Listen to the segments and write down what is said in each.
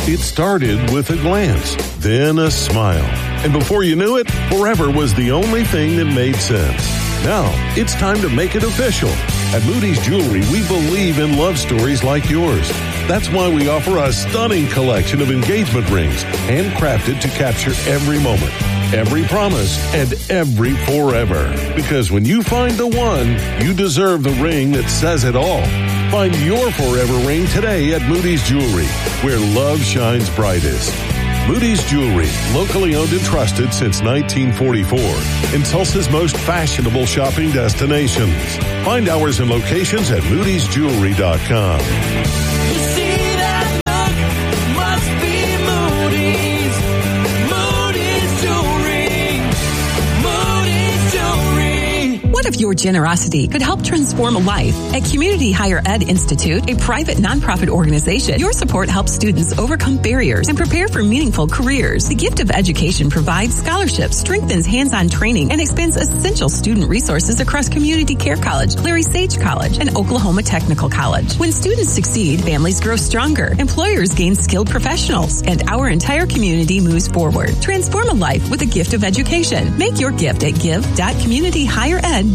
It started with a glance, then a smile. And before you knew it, forever was the only thing that made sense. Now, it's time to make it official. At Moody's Jewelry, we believe in love stories like yours. That's why we offer a stunning collection of engagement rings, handcrafted to capture every moment, every promise, and every forever. Because when you find the one, you deserve the ring that says it all. Find your forever ring today at Moody's Jewelry, where love shines brightest. Moody's Jewelry, locally owned and trusted since 1944, in Tulsa's most fashionable shopping destinations. Find hours and locations at moodysjewelry.com. You see that look? Must be Moody's. Moody's Jewelry. Moody's Jewelry. What if your generosity could help transform a life? At Community Higher Ed Institute, a private nonprofit organization, your support helps students overcome barriers and prepare for meaningful careers. The gift of education provides scholarships, strengthens hands-on training, and expands essential student resources across Community Care College, Larry Sage College, and Oklahoma Technical College. When students succeed, families grow stronger, employers gain skilled professionals, and our entire community moves forward. Transform a life with the gift of education. Make your gift at give.communityhighered.org.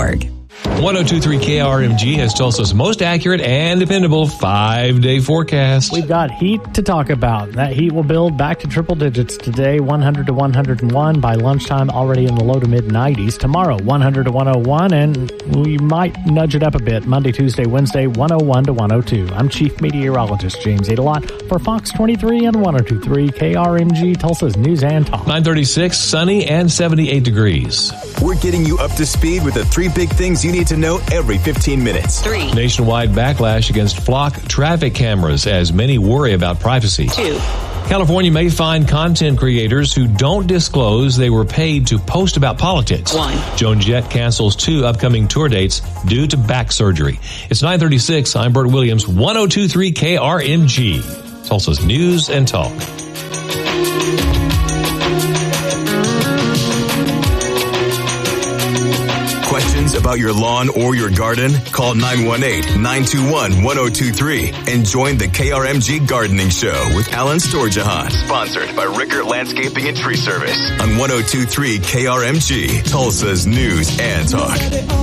1023 KRMG has Tulsa's most accurate and dependable 5-day forecast. We've got heat to talk about. That heat will build back to triple digits today, 100 to 101. By lunchtime, already in the low to mid 90s. Tomorrow, 100 to 101, and we might nudge it up a bit. Monday, Tuesday, Wednesday, 101 to 102. I'm Chief Meteorologist James Adelot for Fox 23 and 1023 KRMG, Tulsa's News and Talk. 936, sunny and 78 degrees. We're getting you up to speed with the 3 big things you need to know every 15 minutes. 3. Nationwide backlash against flock traffic cameras as many worry about privacy. 2. California may fine content creators who don't disclose they were paid to post about politics. 1. Joan Jett cancels 2 upcoming tour dates due to back surgery. It's 9:36. I'm Bert Williams, 1023 KRMG, Tulsa's News and Talk. Questions about your lawn or your garden? Call 918-921-1023 and join the KRMG Gardening Show with Alan Storjahan. Sponsored by Rickert Landscaping and Tree Service on 1023 KRMG, Tulsa's News and Talk.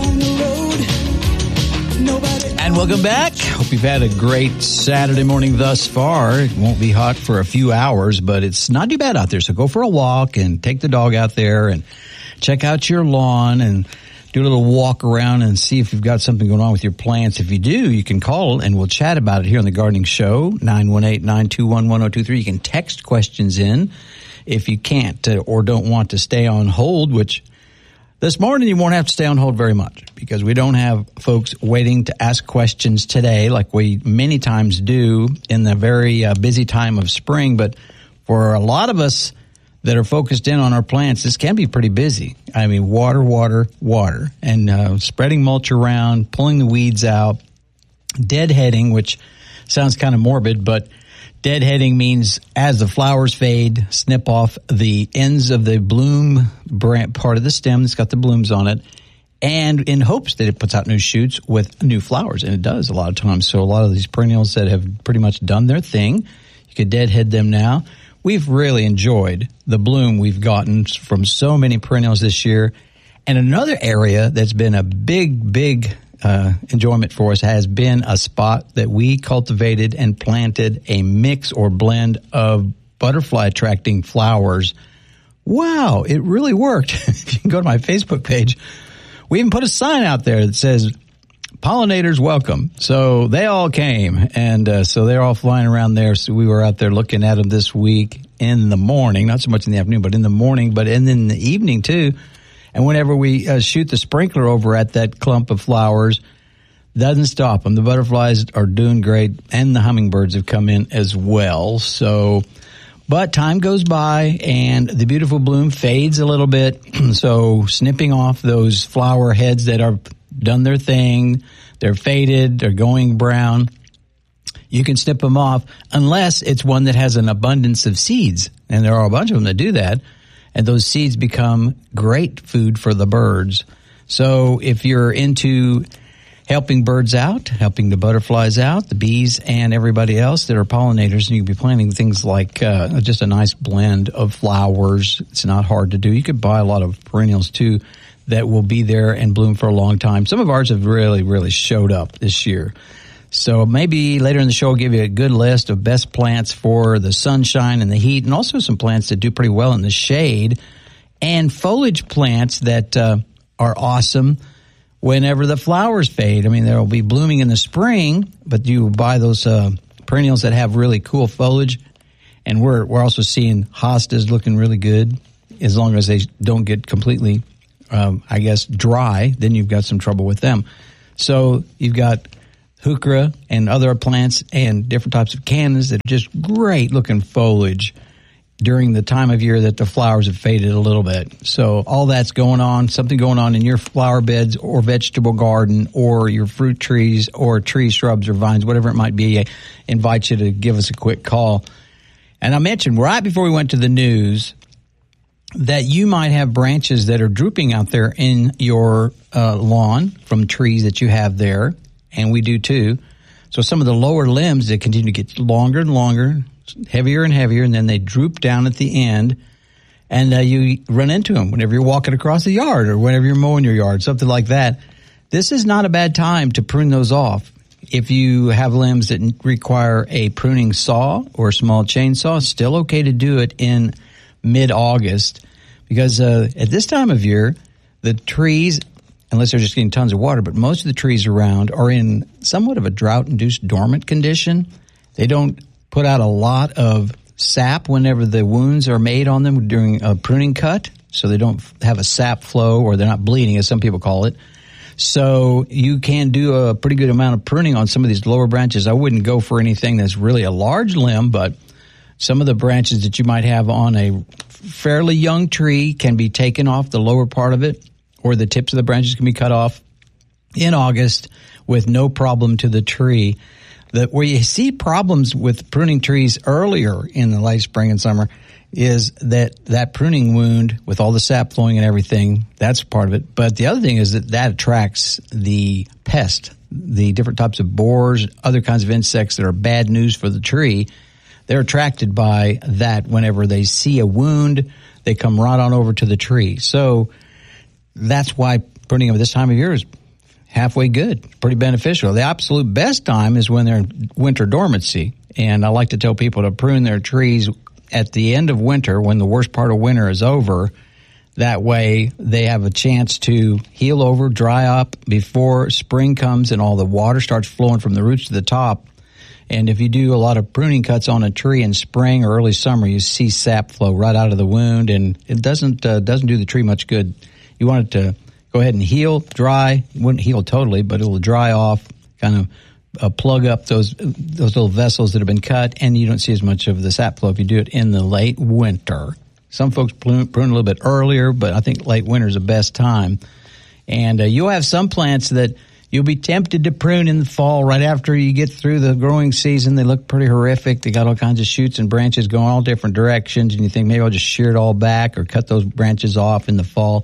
And welcome back. Hope you've had a great Saturday morning thus far. It won't be hot for a few hours, but it's not too bad out there. So go for a walk and take the dog out there and check out your lawn and do a little walk around and see if you've got something going on with your plants. If you do, you can call and we'll chat about it here on the Gardening Show, 918-921-1023. You can text questions in if you can't or don't want to stay on hold, which this morning you won't have to stay on hold very much because we don't have folks waiting to ask questions today like we many times do in the very busy time of spring. But for a lot of us that are focused in on our plants, this can be pretty busy. I mean, water, and spreading mulch around, pulling the weeds out, deadheading, which sounds kind of morbid, but deadheading means as the flowers fade, snip off the ends of the bloom part of the stem that's got the blooms on it, and in hopes that it puts out new shoots with new flowers, and it does a lot of times. So a lot of these perennials that have pretty much done their thing, you could deadhead them now. We've really enjoyed the bloom we've gotten from so many perennials this year. And another area that's been a big enjoyment for us has been a spot that we cultivated and planted a mix or blend of butterfly attracting flowers. Wow, it really worked. If you can go to my Facebook page, we even put a sign out there that says, pollinators welcome. So they all came, and so they're all flying around there. So we were out there looking at them this week in the morning, not so much in the afternoon, but in the morning, and in the evening too. And whenever we shoot the sprinkler over at that clump of flowers, doesn't stop them. The butterflies are doing great, and the hummingbirds have come in as well. So, but time goes by, and the beautiful bloom fades a little bit. So snipping off those flower heads that are done their thing, they're faded, they're going brown, you can snip them off unless it's one that has an abundance of seeds. And there are a bunch of them that do that. And those seeds become great food for the birds. So if you're into helping birds out, helping the butterflies out, the bees, and everybody else that are pollinators. And you can be planting things like just a nice blend of flowers. It's not hard to do. You could buy a lot of perennials, too, that will be there and bloom for a long time. Some of ours have really, really showed up this year. So maybe later in the show, I'll give you a good list of best plants for the sunshine and the heat, and also some plants that do pretty well in the shade, and foliage plants that are awesome whenever the flowers fade. I mean, they'll be blooming in the spring, but you buy those perennials that have really cool foliage. And we're also seeing hostas looking really good, as long as they don't get completely, dry. Then you've got some trouble with them. So you've got heuchera and other plants and different types of cannas that are just great looking foliage during the time of year that the flowers have faded a little bit. So all that's going on, something going on in your flower beds or vegetable garden or your fruit trees or trees, shrubs, or vines, whatever it might be. I invite you to give us a quick call. And I mentioned right before we went to the news that you might have branches that are drooping out there in your lawn from trees that you have there. And we do too. So some of the lower limbs that continue to get longer and longer, heavier and heavier, and then they droop down at the end, and you run into them whenever you're walking across the yard or whenever you're mowing your yard, something like that. This is not a bad time to prune those off. If you have limbs that require a pruning saw or a small chainsaw, still okay to do it in mid-August, because at this time of year, the trees, unless they're just getting tons of water, but most of the trees around are in somewhat of a drought-induced dormant condition. They don't put out a lot of sap whenever the wounds are made on them during a pruning cut, so they don't have a sap flow, or they're not bleeding, as some people call it. So you can do a pretty good amount of pruning on some of these lower branches. I wouldn't go for anything that's really a large limb, but some of the branches that you might have on a fairly young tree can be taken off the lower part of it, or the tips of the branches can be cut off in August with no problem to the tree. Where you see problems with pruning trees earlier in the late spring and summer is that pruning wound with all the sap flowing and everything, that's part of it. But the other thing is that attracts the pest, the different types of borers, other kinds of insects that are bad news for the tree. They're attracted by that. Whenever they see a wound, they come right on over to the tree. So that's why pruning of this time of year is halfway good, pretty beneficial. The absolute best time is when they're in winter dormancy. And I like to tell people to prune their trees at the end of winter, when the worst part of winter is over. That way they have a chance to heal over, dry up before spring comes and all the water starts flowing from the roots to the top. And if you do a lot of pruning cuts on a tree in spring or early summer, you see sap flow right out of the wound, and it doesn't do the tree much good. You want it to go ahead and heal, dry. It wouldn't heal totally, but it will dry off, kind of plug up those little vessels that have been cut, and you don't see as much of the sap flow if you do it in the late winter. Some folks prune a little bit earlier, but I think late winter is the best time. And you'll have some plants that you'll be tempted to prune in the fall right after you get through the growing season. They look pretty horrific. They got all kinds of shoots and branches going all different directions, and you think maybe I'll just shear it all back or cut those branches off in the fall.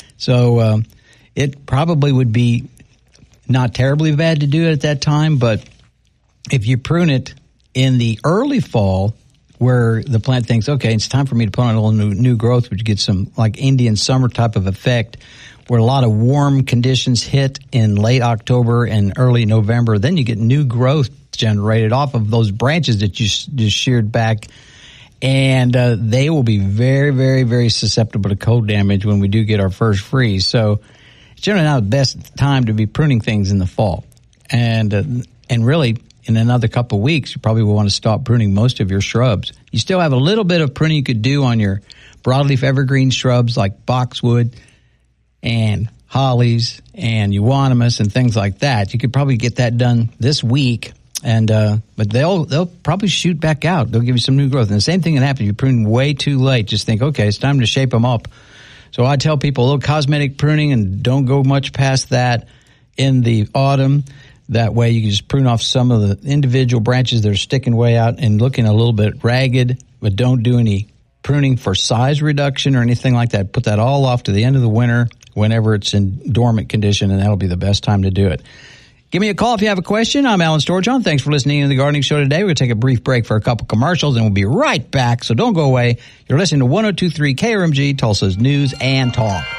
So it probably would be not terribly bad to do it at that time, but if you prune it in the early fall, where the plant thinks, okay, it's time for me to put on a little new growth, which gets some like Indian summer type of effect, where a lot of warm conditions hit in late October and early November, then you get new growth generated off of those branches that you just sheared back. And they will be very, very, very susceptible to cold damage when we do get our first freeze. So it's generally not the best time to be pruning things in the fall. And really, in another couple of weeks, you probably will want to stop pruning most of your shrubs. You still have a little bit of pruning you could do on your broadleaf evergreen shrubs like boxwood and hollies and euonymus and things like that. You could probably get that done this week. And but they'll probably shoot back out. They'll give you some new growth. And the same thing can happen if you prune way too late. Just think, okay, it's time to shape them up. So I tell people a little cosmetic pruning, and don't go much past that in the autumn. That way you can just prune off some of the individual branches that are sticking way out and looking a little bit ragged, but don't do any pruning for size reduction or anything like that. Put that all off to the end of the winter whenever it's in dormant condition, and that'll be the best time to do it. Give me a call if you have a question. I'm Alan Storjohn. Thanks for listening to the Gardening Show today. We're going to take a brief break for a couple commercials, and we'll be right back. So don't go away. You're listening to 102.3 KRMG, Tulsa's News and Talk.